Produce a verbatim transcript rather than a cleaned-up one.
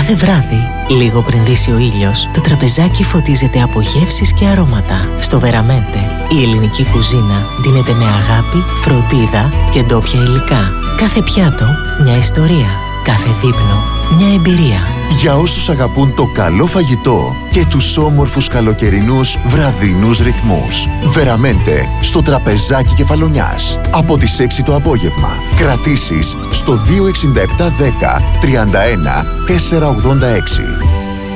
Κάθε βράδυ, λίγο πριν δύσει ο ήλιος, το τραπεζάκι φωτίζεται από γεύσεις και αρώματα. Στο Βεραμέντε, η ελληνική κουζίνα δίνεται με αγάπη, φροντίδα και ντόπια υλικά. Κάθε πιάτο, μια ιστορία. Κάθε δείπνο, μια εμπειρία. Για όσους αγαπούν το καλό φαγητό και τους όμορφους καλοκαιρινούς βραδινούς ρυθμούς. Βεραμέντε, στο τραπεζάκι Κεφαλονιάς. Από τις έξι το απόγευμα. Κρατήσεις στο δύο έξι επτά ένα μηδέν τριάντα ένα τετρακόσια ογδόντα έξι.